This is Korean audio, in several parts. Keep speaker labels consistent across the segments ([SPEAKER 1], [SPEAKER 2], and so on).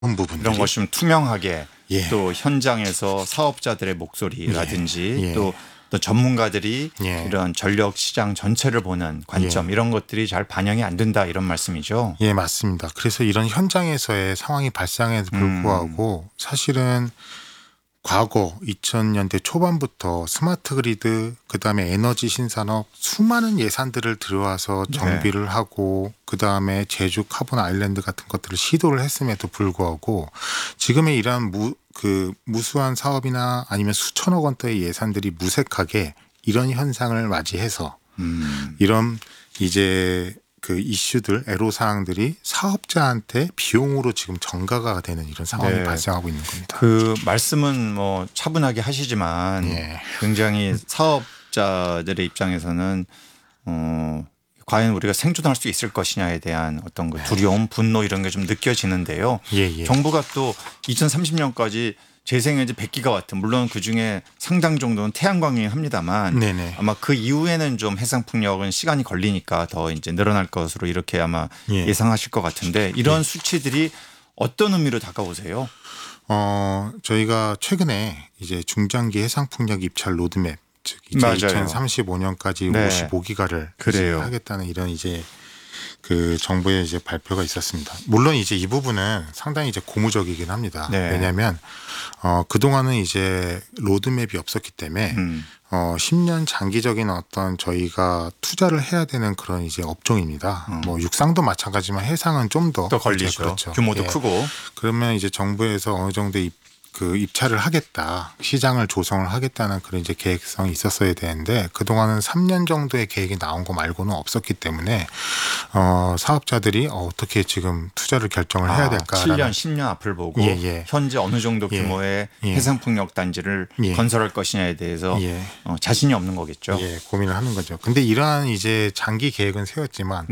[SPEAKER 1] 그런 부분들이
[SPEAKER 2] 이런 것이 좀 투명하게
[SPEAKER 1] 예.
[SPEAKER 2] 또 현장에서 사업자들의 목소리라든지
[SPEAKER 1] 예. 예.
[SPEAKER 2] 또 전문가들이
[SPEAKER 1] 예.
[SPEAKER 2] 이런 전력 시장 전체를 보는 관점 이런 것들이 잘 반영이 안 된다 이런 말씀이죠.
[SPEAKER 1] 예, 맞습니다. 그래서 이런 현장에서의 상황이 발생에도 불구하고 사실은 과거 2000년대 초반부터 스마트 그리드, 그다음에 에너지 신산업 수많은 예산들을 들어와서 정비를 하고 그다음에 제주 카본 아일랜드 같은 것들을 시도를 했음에도 불구하고 지금의 이러한 무수한 사업이나 아니면 수천억 원대의 예산들이 무색하게 이런 현상을 맞이해서 이런 이제 그 이슈들, 애로사항들이 사업자한테 비용으로 지금 전가가 되는 이런 상황이 발생하고 있는 겁니다.
[SPEAKER 2] 그 말씀은 뭐 차분하게 하시지만 굉장히 사업자들의 입장에서는 과연 우리가 생존할 수 있을 것이냐에 대한 어떤 그 두려움, 분노 이런 게 좀 느껴지는데요. 정부가 또 2030년까지 재생에너지 100기가와트 물론 그중에 상당 정도는 태양광이 합니다만 아마 그 이후에는 좀 해상풍력은 시간이 걸리니까 더 이제 늘어날 것으로 이렇게 아마 예상하실 것 같은데 이런 수치들이 어떤 의미로 다가오세요?
[SPEAKER 1] 저희가 최근에 이제 중장기 해상풍력 입찰 로드맵 즉 이제 2035년까지 55기가를 하겠다는 이런 이제 그 정부의 이제 발표가 있었습니다. 물론 이제 이 부분은 상당히 이제 고무적이긴 합니다. 왜냐하면 그동안은 이제 로드맵이 없었기 때문에 10년 장기적인 어떤 저희가 투자를 해야 되는 그런 이제 업종입니다. 뭐 육상도 마찬가지지만 해상은 좀 더
[SPEAKER 2] 걸리죠.
[SPEAKER 1] 그렇죠.
[SPEAKER 2] 규모도 크고.
[SPEAKER 1] 그러면 이제 정부에서 어느 정도 입찰을 하겠다, 시장을 조성을 하겠다는 그런 이제 계획성이 있었어야 되는데 그동안은 3년 정도의 계획이 나온 거 말고는 없었기 때문에 사업자들이 어떻게 지금 투자를 결정을 해야 될까?
[SPEAKER 2] 7년, 10년 앞을 보고 현재 어느 정도 규모의 해상풍력 단지를 건설할 것이냐에 대해서 자신이 없는 거겠죠.
[SPEAKER 1] 고민을 하는 거죠. 근데 이러한 이제 장기 계획은 세웠지만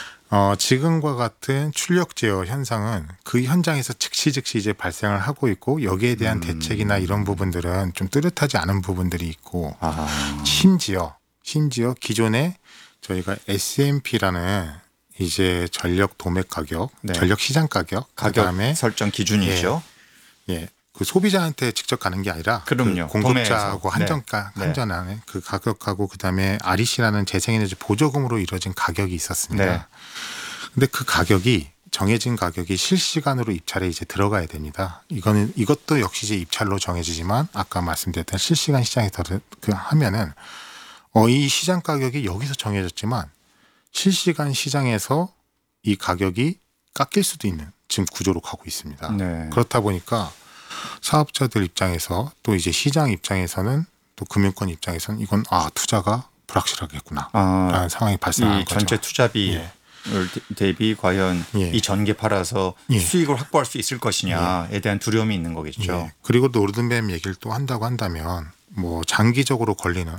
[SPEAKER 1] 지금과 같은 출력 제어 현상은 그 현장에서 즉시 이제 발생을 하고 있고 여기에 대한 대책이나 이런 부분들은 좀 뚜렷하지 않은 부분들이 있고 심지어 기존에 저희가 SMP라는 이제 전력 도매 가격, 전력 시장 가격 그다음에
[SPEAKER 2] 설정 기준이죠.
[SPEAKER 1] 그 소비자한테 직접 가는 게 아니라
[SPEAKER 2] 그럼요.
[SPEAKER 1] 그 공급자하고 한전하는 그 가격하고 그다음에 REC라는 재생에너지 보조금으로 이루어진 가격이 있었습니다. 근데 그 가격이 정해진 가격이 실시간으로 입찰에 이제 들어가야 됩니다. 이것도 역시 이제 입찰로 정해지지만 아까 말씀드렸던 실시간 시장에서 하면은 이 시장 가격이 여기서 정해졌지만 실시간 시장에서 이 가격이 깎일 수도 있는 지금 구조로 가고 있습니다. 그렇다 보니까 사업자들 입장에서 또 이제 시장 입장에서는 또 금융권 입장에서는 이건 투자가 불확실하겠구나 라는 상황이 발생하는 거죠.
[SPEAKER 2] 전체 투자비 대비 과연 이 전기 팔아서 수익을 확보할 수 있을 것이냐에 대한 두려움이 있는 거겠죠.
[SPEAKER 1] 그리고 로드맵 얘기를 또 한다고 한다면 뭐 장기적으로 걸리는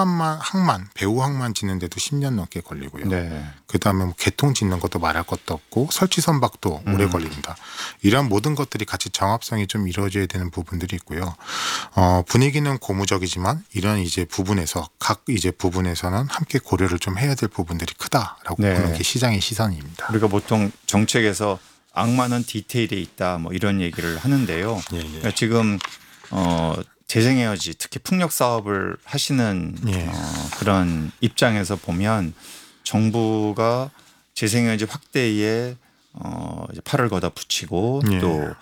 [SPEAKER 1] 배후 항만 짓는데도 10년 넘게 걸리고요. 그다음에 뭐 개통 짓는 것도 말할 것도 없고 설치 선박도 오래 걸립니다. 이러한 모든 것들이 같이 정합성이 좀 이루어져야 되는 부분들이 있고요. 분위기는 고무적이지만 이런 이제 부분에서 각 이제 부분에서는 함께 고려를 좀 해야 될 부분들이 크다라고 보는 게 시장의 시선입니다.
[SPEAKER 2] 우리가 보통 정책에서 악마는 디테일에 있다 뭐 이런 얘기를 하는데요. 그러니까 지금 재생에너지 특히 풍력 사업을 하시는 그런 입장에서 보면 정부가 재생에너지 확대에 팔을 걷어 붙이고 또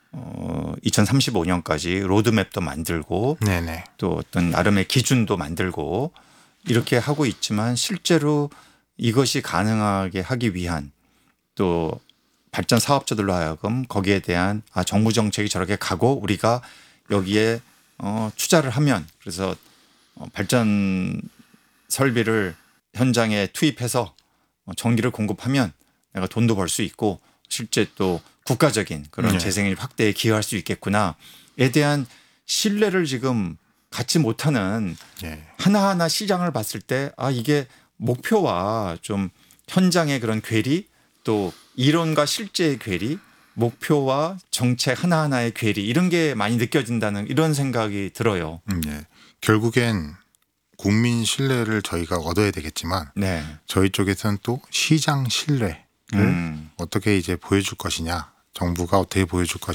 [SPEAKER 2] 2035년까지 로드맵도 만들고 또 어떤 나름의 기준도 만들고 이렇게 하고 있지만 실제로 이것이 가능하게 하기 위한 또 발전 사업자들로 하여금 거기에 대한 정부 정책이 저렇게 가고 우리가 여기에 투자를 하면 그래서 발전 설비를 현장에 투입해서 전기를 공급하면 내가 돈도 벌 수 있고 실제 또 국가적인 그런 재생에너지 확대에 기여할 수 있겠구나에 대한 신뢰를 지금 갖지 못하는 하나하나 시장을 봤을 때 이게 목표와 좀 현장의 그런 괴리 또 이론과 실제의 괴리 목표와 정책 하나하나의 괴리 이런 게 많이 느껴진다는 이런 생각이 들어요.
[SPEAKER 1] 결국엔 국민 신뢰를 저희가 얻어야 되겠지만 저희 쪽에서는 또 시장 신뢰를 어떻게 이제 보여줄 것이냐 정부가 어떻게 보여줄